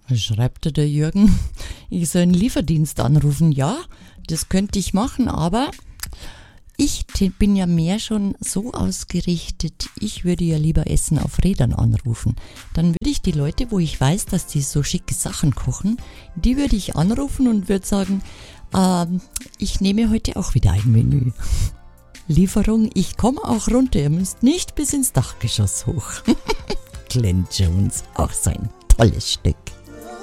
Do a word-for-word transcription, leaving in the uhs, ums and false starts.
Schreibt der Jürgen, ich soll einen Lieferdienst anrufen. Ja, das könnte ich machen, aber ich bin ja mehr schon so ausgerichtet, ich würde ja lieber Essen auf Rädern anrufen. Dann würde ich die Leute, wo ich weiß, dass die so schicke Sachen kochen, die würde ich anrufen und würde sagen, ähm, ich nehme heute auch wieder ein Menü. Lieferung, ich komme auch runter, ihr müsst nicht bis ins Dachgeschoss hoch. Glenn Jones, auch so ein tolles Stück.